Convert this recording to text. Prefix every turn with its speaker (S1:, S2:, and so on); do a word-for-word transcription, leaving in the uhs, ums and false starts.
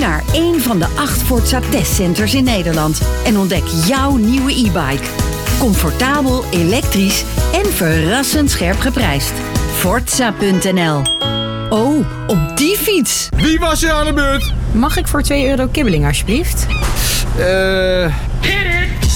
S1: naar één van de acht Forza testcenters in Nederland en ontdek jouw nieuwe e-bike. Comfortabel, elektrisch en verrassend scherp geprijsd. Forza punt n l. Oh, op die fiets!
S2: Wie was er aan de beurt?
S3: Mag ik voor twee euro kibbeling alsjeblieft?
S2: Eh... Uh...